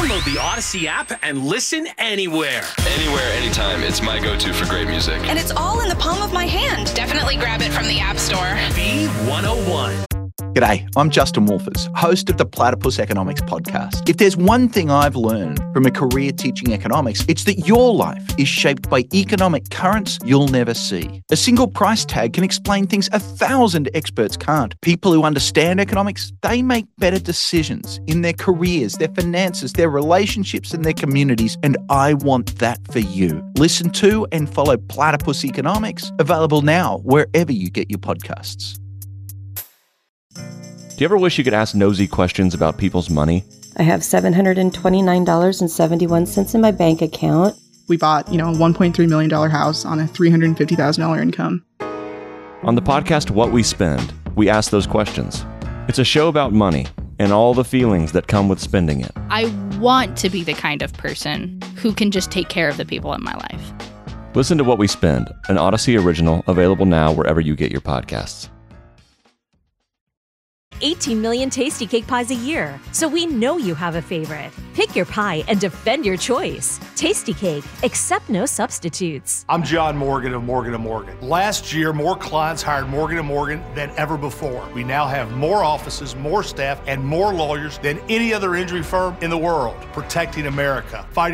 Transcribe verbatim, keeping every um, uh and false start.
Download the Odyssey app and listen anywhere. Anywhere, anytime. It's my go-to for great music. And it's all in the palm of my hand. Definitely grab it from the App Store. B one oh one. G'day, I'm Justin Wolfers, host of the Platypus Economics podcast. If there's one thing I've learned from a career teaching economics, it's that your life is shaped by economic currents you'll never see. A single price tag can explain things a thousand experts can't. People who understand economics, they make better decisions in their careers, their finances, their relationships, and their communities, and I want that for you. Listen to and follow Platypus Economics, available now wherever you get your podcasts. Do you ever wish you could ask nosy questions about people's money? I have seven hundred twenty-nine dollars and seventy-one cents in my bank account. We bought, you know, a one point three million dollars house on a three hundred fifty thousand dollars income. On the podcast What We Spend, we ask those questions. It's a show about money and all the feelings that come with spending it. I want to be the kind of person who can just take care of the people in my life. Listen to What We Spend, an Odyssey original, available now wherever you get your podcasts. eighteen million Tasty Cake pies a year, so we know you have a favorite. Pick your pie and defend your choice. Tasty Cake, accept no substitutes. I'm John Morgan of Morgan and Morgan. Last year, more clients hired Morgan and Morgan than ever before. We now have more offices, more staff, and more lawyers than any other injury firm in the world, protecting America, fighting